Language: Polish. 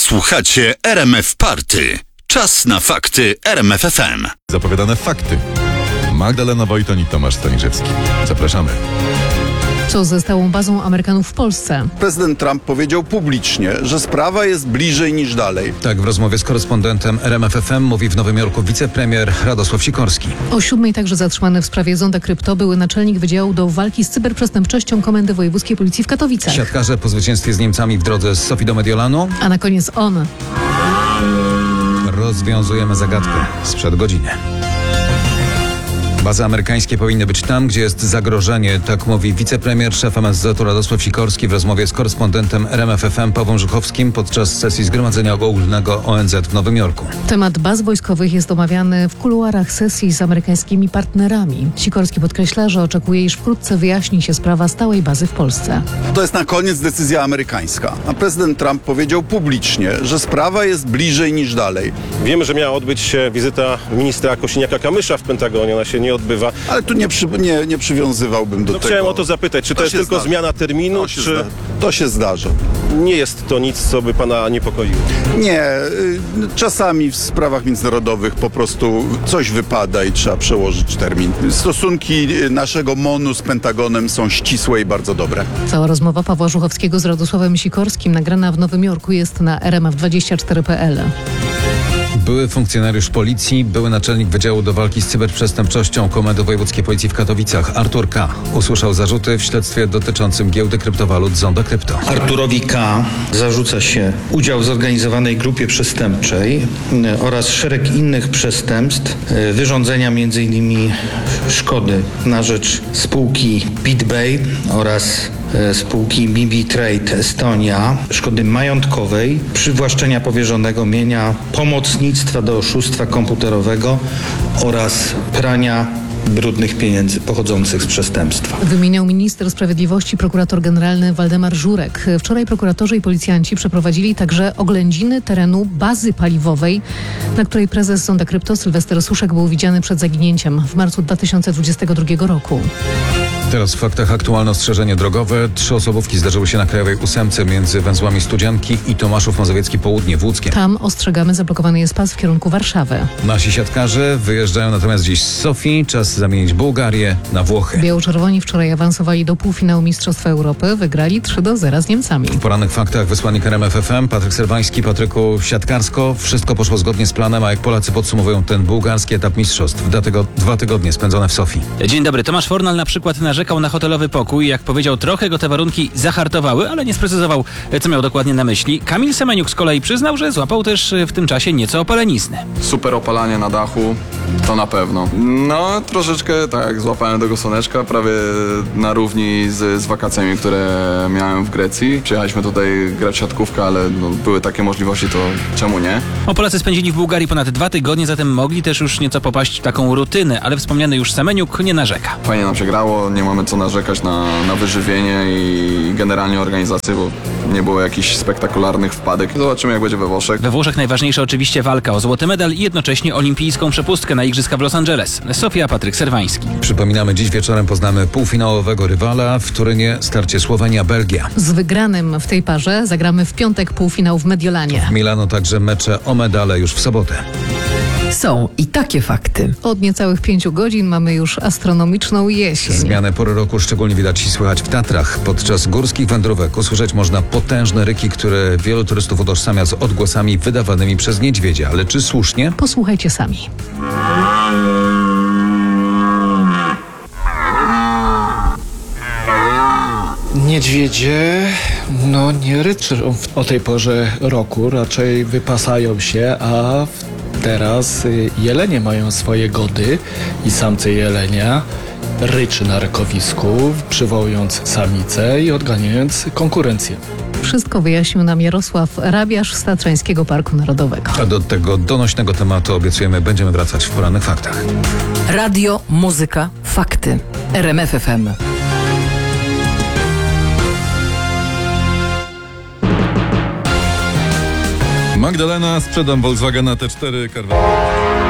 Słuchacie RMF Party. Czas na fakty RMF FM. Zapowiadane fakty. Magdalena Wojton i Tomasz Staniszewski. Zapraszamy. Co ze stałą bazą Amerykanów w Polsce? Prezydent Trump powiedział publicznie, że sprawa jest bliżej niż dalej. Tak w rozmowie z korespondentem RMF FM mówi w Nowym Jorku wicepremier Radosław Sikorski. O 7:00 także zatrzymany w sprawie Zonda Krypto były naczelnik Wydziału do Walki z Cyberprzestępczością Komendy Wojewódzkiej Policji w Katowicach. Siatkarze po zwycięstwie z Niemcami w drodze z Sofii do Mediolanu. A na koniec on. Rozwiązujemy zagadkę sprzed godziny. Bazy amerykańskie powinny być tam, gdzie jest zagrożenie, tak mówi wicepremier, szef MSZ-u Radosław Sikorski w rozmowie z korespondentem RMF FM Pawłem Żuchowskim podczas sesji Zgromadzenia Ogólnego ONZ w Nowym Jorku. Temat baz wojskowych jest omawiany w kuluarach sesji z amerykańskimi partnerami. Sikorski podkreśla, że oczekuje, iż wkrótce wyjaśni się sprawa stałej bazy w Polsce. To jest na koniec decyzja amerykańska. A prezydent Trump powiedział publicznie, że sprawa jest bliżej niż dalej. Wiemy, że miała odbyć się wizyta ministra Kosiniaka-Kamysza w Pentagonie. Ona się nie odbywa. Ale tu nie przywiązywałbym do tego. Chciałem o to zapytać, czy to jest tylko zmiana terminu, czy to się zdarza. nie jest to nic, co by pana niepokoiło? Nie, czasami w sprawach międzynarodowych po prostu coś wypada i trzeba przełożyć termin. Stosunki naszego MON-u z Pentagonem są ścisłe i bardzo dobre. Cała rozmowa Pawła Żuchowskiego z Radosławem Sikorskim nagrana w Nowym Jorku jest na rmf24.pl. Były funkcjonariusz policji, były naczelnik Wydziału do Walki z Cyberprzestępczością Komendy Wojewódzkiej Policji w Katowicach, Artur K. usłyszał zarzuty w śledztwie dotyczącym giełdy kryptowalut Zonda Krypto. Arturowi K. zarzuca się udział w zorganizowanej grupie przestępczej oraz szereg innych przestępstw, wyrządzenia m.in. szkody na rzecz spółki BitBay oraz spółki BB Trade Estonia, szkody majątkowej, przywłaszczenia powierzonego mienia, pomocnictwa do oszustwa komputerowego oraz prania brudnych pieniędzy pochodzących z przestępstwa. Wymieniał minister sprawiedliwości, prokurator generalny Waldemar Żurek. Wczoraj prokuratorzy i policjanci przeprowadzili także oględziny terenu bazy paliwowej, na której prezes Zonda Krypto Sylwester Suszek był widziany przed zaginięciem w marcu 2022 roku. Teraz w faktach aktualne ostrzeżenie drogowe. 3 osobówki zdarzyły się na Krajowej 8 między węzłami Studzianki i Tomaszów Mazowiecki Południe w Łódzkiem. Tam, ostrzegamy, zablokowany jest pas w kierunku Warszawy. Nasi siatkarze wyjeżdżają natomiast dziś z Sofii. Czas zamienić Bułgarię na Włochy. Biało-czerwoni wczoraj awansowali do półfinału Mistrzostwa Europy. Wygrali 3-0 z Niemcami. W porannych faktach wysłannik RMF FM Patryk Serwański. Patryku, siatkarsko wszystko poszło zgodnie z planem, a jak Polacy podsumowują ten bułgarski etap mistrzostw? 2 tygodnie spędzone w Sofii. Dzień dobry. Tomasz Fornal na przykład narzekał na hotelowy pokój. Jak powiedział, trochę go te warunki zahartowały, ale nie sprecyzował, co miał dokładnie na myśli. Kamil Semeniuk z kolei przyznał, że złapał też w tym czasie nieco opalenizny. Super opalanie na dachu, to na pewno. No, troszeczkę tak, złapałem tego słoneczka, prawie na równi z wakacjami, które miałem w Grecji. Przyjechaliśmy tutaj grać siatkówkę, ale były takie możliwości, to czemu nie? Polacy spędzili w Bułgarii ponad 2 tygodnie, zatem mogli też już nieco popaść w taką rutynę, ale wspomniany już Semeniuk nie narzeka. Fajnie nam się grało, nie mamy co narzekać na wyżywienie i generalnie organizację, bo nie było jakichś spektakularnych wpadek. Zobaczymy, jak będzie we Włoszech. We Włoszech najważniejsza oczywiście walka o złoty medal i jednocześnie olimpijską przepustkę na Igrzyska w Los Angeles. Sofia, Patryk Serwański. Przypominamy, dziś wieczorem poznamy półfinałowego rywala. W Turynie starcie Słowenia-Belgia. Z wygranym w tej parze zagramy w piątek półfinał w Mediolanie. W Milano także mecze o medale już w sobotę. Są i takie fakty. Od niecałych 5 godzin mamy już astronomiczną jesień. Zmianę pory roku szczególnie widać i słychać w Tatrach. Podczas górskich wędrówek usłyszeć można potężne ryki, które wielu turystów utożsamia z odgłosami wydawanymi przez niedźwiedzia. Ale czy słusznie? Posłuchajcie sami. Niedźwiedzie, nie ryczą o tej porze roku, raczej wypasają się, a teraz jelenie mają swoje gody i samce jelenia ryczy na rykowisku, przywołując samicę i odganiając konkurencję. Wszystko wyjaśnił nam Jarosław Rabiasz z Tatrzańskiego Parku Narodowego. A do tego donośnego tematu obiecujemy, będziemy wracać w porannych faktach. Radio, muzyka, fakty. RMF FM. Magdalena, sprzedam Volkswagena T4 Carvana.